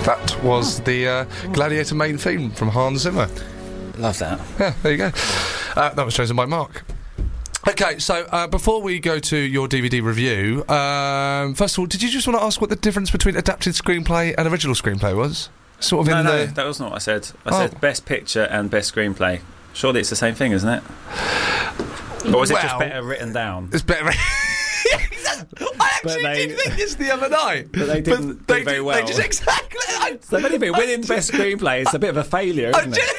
That was the Gladiator main theme from Hans Zimmer. Love that. Yeah, there you go. That was chosen by Mark. Okay, so before we go to your DVD review, first of all, did you just want to ask what the difference between adapted screenplay and original screenplay was? Sort of No, that wasn't what I said. I said best picture and best screenplay. Surely it's the same thing, isn't it? Or was it just better written down? It's better. I actually did think this the other night, but they didn't do very well. They just exactly. So if anything, winning best screenplay is a bit of a failure, isn't it?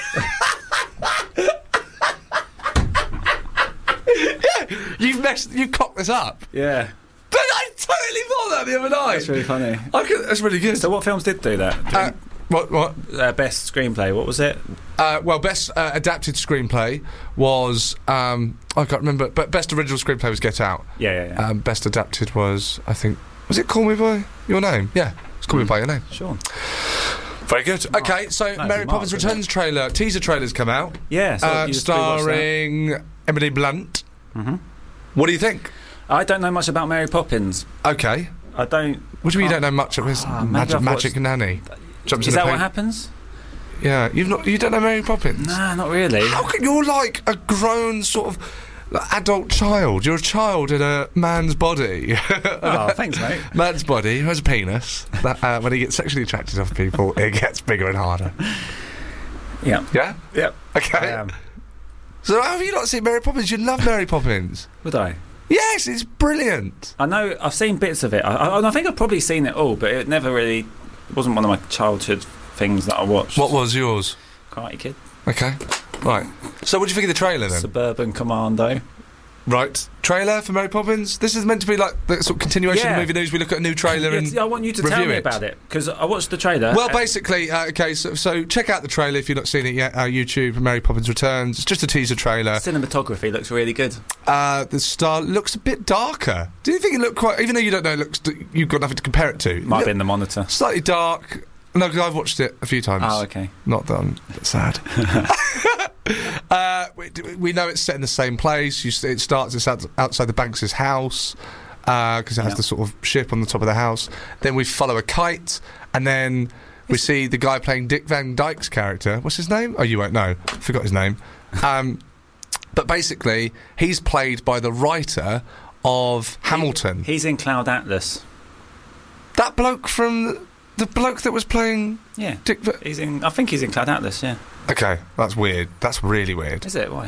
Yeah, you cocked this up. Yeah. But I totally thought that the other night. That's really funny. That's really good. So what films did do that? What? Best screenplay, what was it? Well, best adapted screenplay was I can't remember, but best original screenplay was Get Out. Yeah. Best adapted was, I think, was it Call Me By Your Name? Yeah, it's Call Me By Your Name. Sure. Very good. Okay, so Mary Poppins Returns trailer, teaser trailer's come out. Yeah, so starring Emily Blunt. Mm-hmm. What do you think? I don't know much about Mary Poppins. Okay. I don't. What do you mean you don't know much of his magic nanny? Is that what happens? Yeah, you don't know Mary Poppins? Nah, not really. How can you're like a grown sort of adult child? You're a child in a man's body. Oh, thanks, mate. Man's body who has a penis. That when he gets sexually attracted to people, it gets bigger and harder. Yeah. Yeah? Yep. Okay. I am. So how have you not seen Mary Poppins? You love Mary Poppins. Would I? Yes, it's brilliant. I know, I've seen bits of it. I think I've probably seen it all, but it never really... It wasn't one of my childhood things that I watched. What was yours? Karate Kid. Okay. Right. So what do you think of the trailer then? Suburban Commando. Right. Trailer for Mary Poppins? This is meant to be like the sort of continuation of movie news. We look at a new trailer and I want you to tell me about it, because I watched the trailer. Well, basically, okay, so check out the trailer if you've not seen it yet. YouTube, Mary Poppins Returns. It's just a teaser trailer. Cinematography looks really good. The star looks a bit darker. Do you think it looked quite... Even though you don't know, you've got nothing to compare it to. Might have been the monitor. Slightly dark. No, because I've watched it a few times. Oh, okay. Not that I'm sad. We know it's set in the same place. It starts outside the Banks' house because it has the sort of ship on the top of the house. Then we follow a kite, and then we see the guy playing Dick Van Dyke's character. What's his name? Oh, you won't know. Forgot his name. But basically, he's played by the writer of Hamilton. He's in Cloud Atlas. That bloke from... The bloke that was playing... Yeah. Dick... I think he's in Cloud Atlas, yeah. Okay, that's weird. That's really weird. Is it? Why?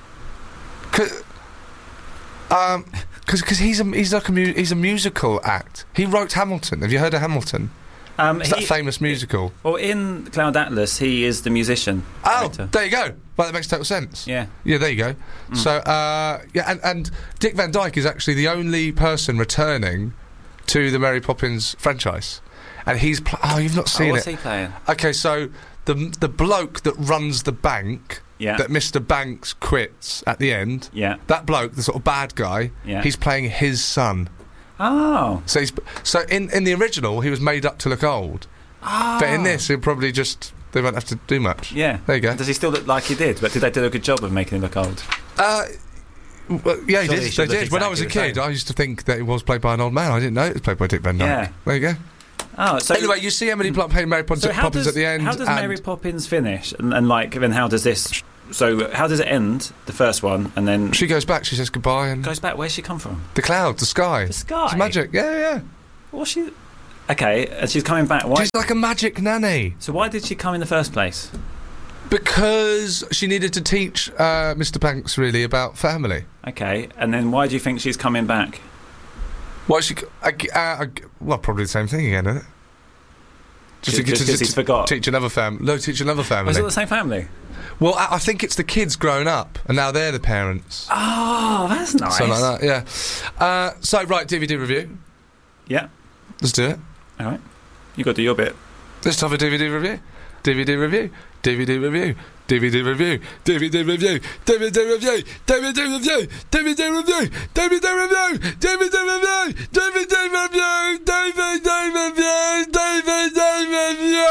Because he's a musical act. He wrote Hamilton. Have you heard of Hamilton? It's that famous musical. Well, in Cloud Atlas, he is the musician. Oh, there you go. Well, that makes total sense. Yeah. Yeah, there you go. So, and Dick Van Dyke is actually the only person returning to the Mary Poppins franchise. And he's... you've not seen it. What's he playing? Okay, so the bloke that runs the bank... Yeah. That Mr. Banks quits at the end. Yeah. That bloke, the sort of bad guy, he's playing his son. Oh. So in the original, he was made up to look old. Oh. But in this, he'll probably they won't have to do much. Yeah. There you go. Does he still look like he did? But did they do a good job of making him look old? Well, yeah, they did. Exactly. When I was a kid, I used to think that it was played by an old man. I didn't know it was played by Dick Van Dyke. Yeah. There you go. Oh, so anyway, you see Emily Blunt playing Mary Poppins at the end. How does Mary Poppins finish? And then how does this... So how does it end, the first one, and then... She goes back, she says goodbye and... Goes back, where's she come from? The clouds, the sky. The sky? It's magic, yeah. What's she... Okay, and she's coming back. Why? She's like a magic nanny. So why did she come in the first place? Because she needed to teach Mr. Banks, really, about family. Okay, and then why do you think she's coming back? Well, well, probably the same thing again, isn't it? Just because he's forgot. Teach another family. No, teach another family. Is it the same family? Well, I think it's the kids grown up, and now they're the parents. Oh, that's nice. Something like that, yeah. So, right, DVD review. Yeah. Let's do it. All right. You got to do your bit. Let's have a DVD review. DVD review. DVD review. DVD review. DVD review. DVD review. DVD review. DVD review. DVD review. DVD review. DVD review. DVD review. DVD review.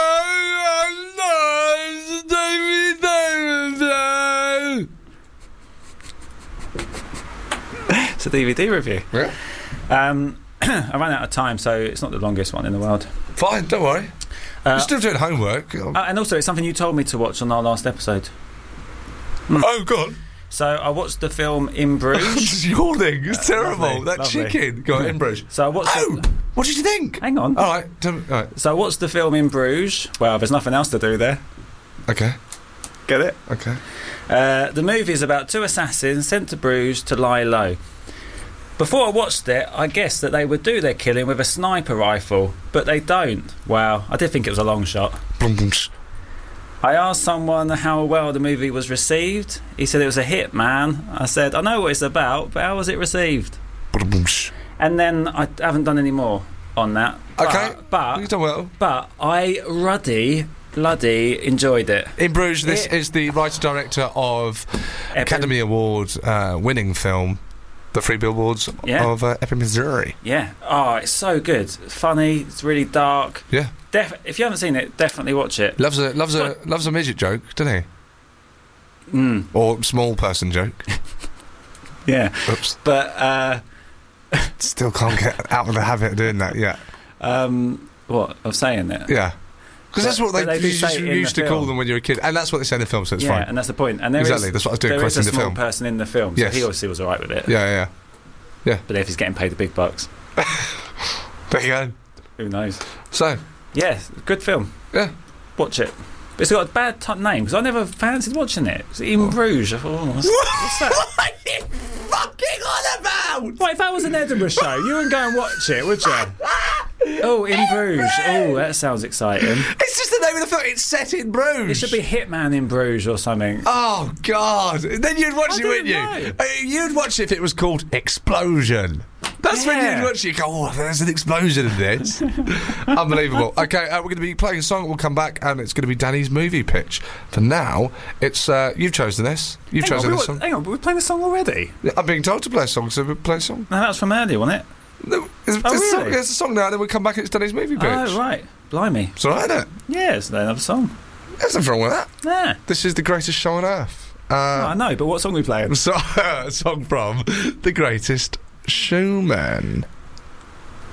It's a DVD review. Yeah. I ran out of time, so it's not the longest one in the world. Fine, don't worry. We're still doing homework. And also, it's something you told me to watch on our last episode. Oh, God. So I watched the film In Bruges. I'm just yawning. It's terrible. Lovely, that lovely. chicken. Go on, In Bruges. So I watched. What did you think? Hang on. All right. All right. So I watched the film In Bruges. Well, there's nothing else to do there. Okay. Get it? Okay. The movie is about 2 assassins sent to Bruges to lie low. Before I watched it, I guessed that they would do their killing with a sniper rifle, but they don't. Wow, I did think it was a long shot. I asked someone how well the movie was received. He said it was a hit, man. I said, I know what it's about, but how was it received? And then I haven't done any more on that. Okay, but you've done well. But I bloody enjoyed it. In Bruges, this is the writer-director of Academy Award winning film, The Three Billboards of Ebbing, Missouri. Yeah. Oh, it's so good. It's funny. It's really dark. Yeah. If you haven't seen it, definitely watch it. Loves a midget joke, doesn't he? Or small person joke. Yeah. Oops. But still can't get out of the habit of doing that yet. What? Of saying it? Yeah. Because that's what they used to call them when you were a kid, and that's what they say in the film. So it's fine. Yeah, and that's the point. And that's what I was doing. There is a the small film. person in the film, so he obviously was all right with it. Yeah. But if he's getting paid the big bucks, there you go. Who knows? So, yeah, good film. Yeah, watch it. But it's got a bad name because I never fancied watching it. It's In Bruges. I thought, what's that? What are you fucking on about? Well, if that was an Edinburgh show, you wouldn't go and watch it, would you? Oh, In Bruges. Oh, that sounds exciting. It's just the name of the film. It's set in Bruges. It should be Hitman in Bruges or something. Oh, God. Then you'd watch it, wouldn't you? You'd watch it if it was called Explosion. That's when you'd watch it. You go, oh, there's an explosion in this. Unbelievable. Okay, we're going to be playing a song. We'll come back, and it's going to be Danny's movie pitch. For now, it's you've chosen this. You've chosen this song. Hang on, we're playing a song already? I'm being told to play a song, so we'll play a song. No, that was from earlier, wasn't it? No, really? It's a song now, and then we'll come back and it's Danny's movie pitch. Oh, right. Blimey. It's all right, isn't it? Yeah, it's another song. There's nothing wrong with that. Yeah. This is the greatest show on earth. I know, but what song are we playing? A song from The Greatest Showman.